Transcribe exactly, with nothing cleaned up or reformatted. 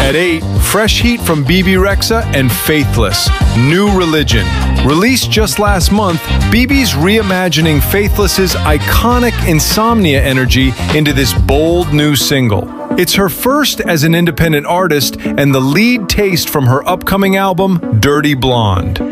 At eight, fresh heat from Bebe Rexha and Faithless, New Religion. Released just last month, Bebe's reimagining Faithless's iconic insomnia energy into this bold new single. It's her first as an independent artist and the lead taste from her upcoming album, Dirty Blonde.